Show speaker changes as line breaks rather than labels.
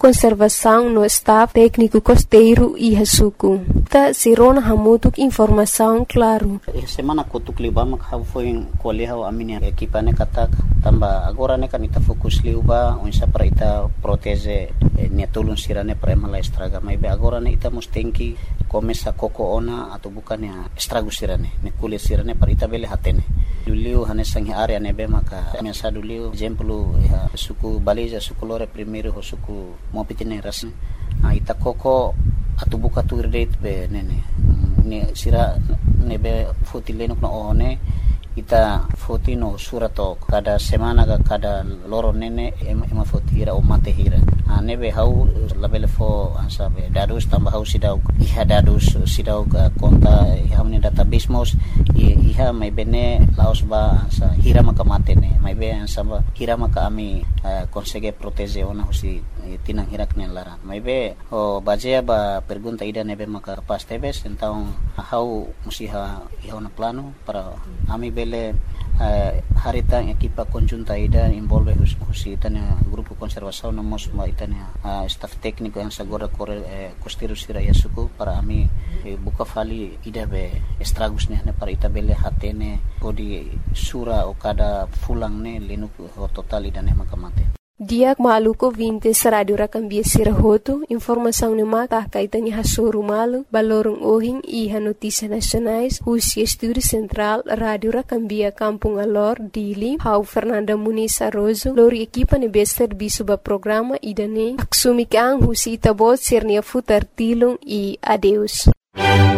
conservação no staff técnico costeiro e hasuku. Ta sirona hamutuk informação claro.
Semana kutuk libama foi kuliah amin equipa ne katak tamba agora ne kanita fokus liuba unsa para ita protege ne tulun sirane para mala estraga mai be agora ne ita mustenki começa koko ona atau bukan ya estrago sirane ne kuliah sirane para ita bele hatene dulu hane sangi area ne be maka mesa dulu exemplo ya suku baliza suku lore primeiro suku mopitine ras ita koko atau buka tu rate be nene ne sira ne be fotileno no one ita fotino surato kada semana kada loro nene ema fotira o mate hira nebe hau labele fo ansabe dadus tambah hau sidau iha dadus sidau konta iha meni database mos iha mai bene laos ba ansa hira maka mate ne mai be ansaba hira maka ami consegue proteger ona husi tinang hirak ne lara mai be o baje ba pergunta ida nebe maka pas tebes então hau musiha iha na plano para ami bele harita equipa conjunta ida envolve husi tanya grupo conservação no mos ma itania staff técnico yang sagora costeiro siraya suku para ami buka fali ida be estragos ne para ita bele hatene podi sura o kada fulang ne lenu total ida ne makamate.
Dia maluco 20 Radio Rakambia Sirahoto, informação no mata kaitani hasoru malu, balorong ohing iha notícias nacionais, Husi Estúdio Central, Radio Rakambia Kampung Alor, Dili, Hau Fernanda Muniz Arrozo, lori equipa ne bester bisuba programa idane, aksumikang Husi Itabot Sernia Futar Tilung e adeus.